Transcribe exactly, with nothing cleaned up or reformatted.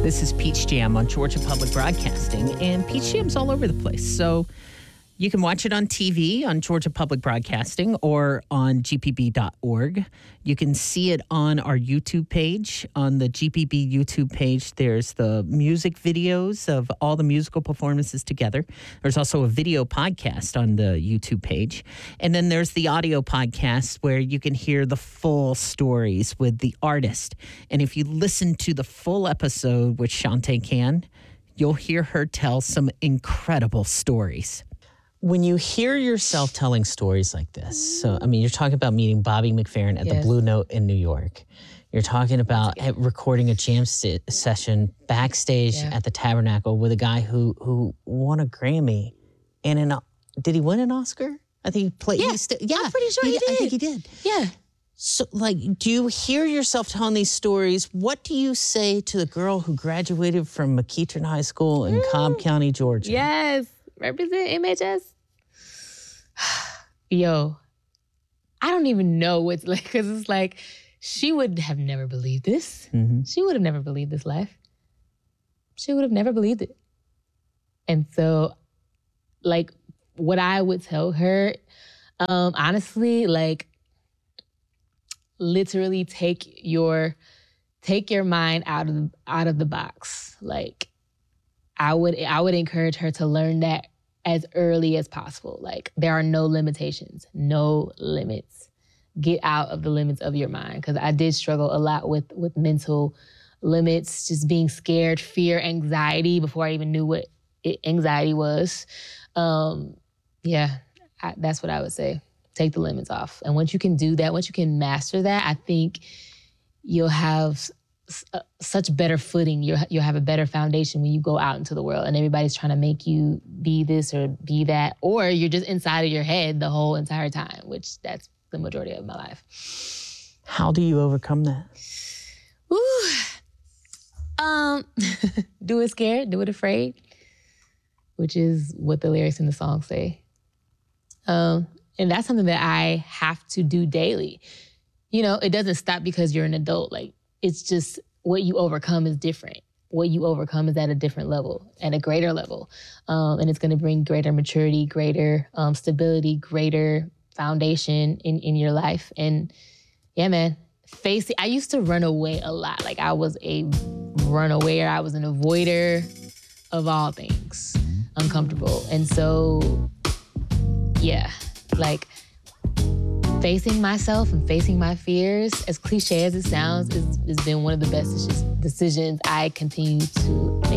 This is Peach Jam on Georgia Public Broadcasting, and Peach Jam's all over the place. So you can watch it on T V on Georgia Public Broadcasting or on G P B dot org. You can see it on our YouTube page. On the G P B YouTube page, there's the music videos of all the musical performances together. There's also a video podcast on the YouTube page. And then there's the audio podcast where you can hear the full stories with the artist. And if you listen to the full episode with Shantae Can, you'll hear her tell some incredible stories. When you hear yourself telling stories like this, so, I mean, you're talking about meeting Bobby McFerrin at Yes. the Blue Note in New York. You're talking about at recording a jam st- session backstage Yeah. at the Tabernacle with a guy who who won a Grammy. And an, did he win an Oscar? I think he played. Yeah, he st- yeah I'm pretty sure he I did. think he did. Yeah. So, like, do you hear yourself telling these stories? What do you say to the girl who graduated from McEachern High School in Cobb County, Georgia? Yes. Represent M H S. Yo, I don't even know what's like, because it's like, she would have never believed this. Mm-hmm. She would have never believed this life. She would have never believed it. And so, like, what I would tell her, um, honestly, like, literally take your take your mind out of out of the box. Like, I would I would encourage her to learn that as early as possible. Like, there are no limitations, no limits. Get out of the limits of your mind. Because I did struggle a lot with with mental limits, just being scared, fear, anxiety before I even knew what it, anxiety was. Um, yeah, I, that's what I would say. Take the limits off. And once you can do that, once you can master that, I think you'll have s- uh, such better footing. You'll, you'll have a better foundation when you go out into the world and everybody's trying to make you be this or be that, or you're just inside of your head the whole entire time, which that's the majority of my life. How do you overcome that? Ooh. Um, do it scared, do it afraid, which is what the lyrics in the song say. Um, and that's something that I have to do daily. You know, it doesn't stop because you're an adult. Like, it's just what you overcome is different. What you overcome is at a different level, at a greater level. Um, and it's going to bring greater maturity, greater um, stability, greater foundation in, in your life. And yeah, man, face it. I used to run away a lot. Like, I was a runawayer. I was an avoider of all things uncomfortable. And so, yeah, like, facing myself and facing my fears, as cliche as it sounds, is, has been one of the best decisions I continue to make.